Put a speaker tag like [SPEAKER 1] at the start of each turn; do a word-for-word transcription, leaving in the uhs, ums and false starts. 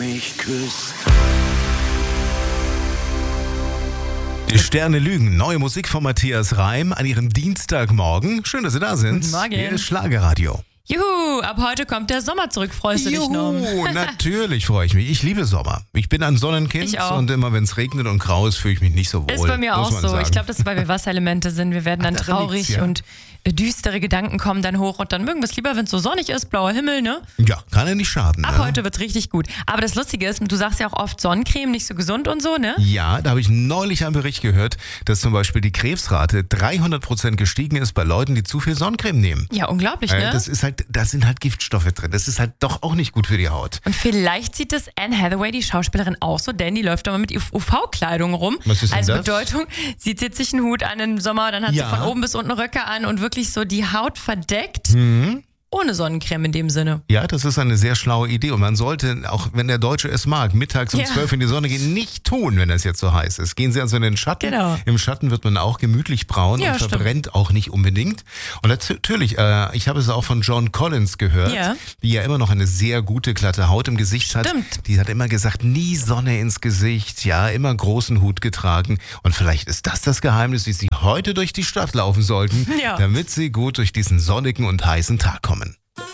[SPEAKER 1] mich küsst.
[SPEAKER 2] Die Sterne lügen. Neue Musik von Matthias Reim an ihrem Dienstagmorgen. Schön, dass Sie da sind.
[SPEAKER 3] Guten Morgen.
[SPEAKER 2] Hier ist Schlagerradio.
[SPEAKER 3] Juhu, ab heute kommt der Sommer zurück. Freust du dich noch?
[SPEAKER 2] Juhu, natürlich freue ich mich. Ich liebe Sommer. Ich bin ein Sonnenkind
[SPEAKER 3] Ich auch.
[SPEAKER 2] und immer wenn es regnet und grau ist, fühle ich mich nicht so wohl.
[SPEAKER 3] Ist bei mir
[SPEAKER 2] muss
[SPEAKER 3] auch
[SPEAKER 2] man
[SPEAKER 3] so.
[SPEAKER 2] sagen.
[SPEAKER 3] Ich glaube, das ist, weil wir Wasserelemente sind. Wir werden dann
[SPEAKER 2] Ach, daran
[SPEAKER 3] traurig
[SPEAKER 2] liegt's, ja.
[SPEAKER 3] und äh, düstere Gedanken kommen dann hoch und dann mögen wir es lieber, wenn es so sonnig ist, blauer Himmel, ne?
[SPEAKER 2] Ja, kann ja nicht schaden.
[SPEAKER 3] Ab
[SPEAKER 2] ne?
[SPEAKER 3] heute wird's richtig gut. Aber das Lustige ist, du sagst ja auch oft Sonnencreme, nicht so gesund und so, ne?
[SPEAKER 2] Ja, da habe ich neulich einen Bericht gehört, dass zum Beispiel die Krebsrate dreihundert Prozent gestiegen ist bei Leuten, die zu viel Sonnencreme nehmen.
[SPEAKER 3] Ja, unglaublich,
[SPEAKER 2] Äh,
[SPEAKER 3] ne?
[SPEAKER 2] Das ist halt, da sind halt Giftstoffe drin. Das ist halt doch auch nicht gut für die Haut.
[SPEAKER 3] Und vielleicht sieht das Anne Hathaway, die Schauspielerin, auch so, denn die läuft immer mit U V-Kleidung rum.
[SPEAKER 2] Was ist denn
[SPEAKER 3] also
[SPEAKER 2] das?
[SPEAKER 3] Bedeutung, sie zieht sich einen Hut an im Sommer, dann hat
[SPEAKER 2] Ja.
[SPEAKER 3] sie von oben bis unten Röcke an und wirklich so die Haut verdeckt.
[SPEAKER 2] Mhm.
[SPEAKER 3] Ohne Sonnencreme in dem Sinne.
[SPEAKER 2] Ja, das ist eine sehr schlaue Idee und man sollte, auch wenn der Deutsche es mag, mittags um
[SPEAKER 3] Ja.
[SPEAKER 2] zwölf in die Sonne gehen, nicht tun, wenn es jetzt so heiß ist. Gehen Sie also in den Schatten.
[SPEAKER 3] Genau.
[SPEAKER 2] Im Schatten wird man auch gemütlich braun
[SPEAKER 3] Ja,
[SPEAKER 2] und
[SPEAKER 3] stimmt.
[SPEAKER 2] verbrennt auch nicht unbedingt. Und natürlich, äh, ich habe es auch von Joan Collins gehört,
[SPEAKER 3] Ja.
[SPEAKER 2] die ja immer noch eine sehr gute, glatte Haut im Gesicht hat.
[SPEAKER 3] Stimmt.
[SPEAKER 2] Die hat immer gesagt, nie Sonne ins Gesicht, ja, immer großen Hut getragen. Und vielleicht ist das das Geheimnis, wie Sie heute durch die Stadt laufen sollten,
[SPEAKER 3] Ja.
[SPEAKER 2] damit Sie gut durch diesen sonnigen und heißen Tag kommen.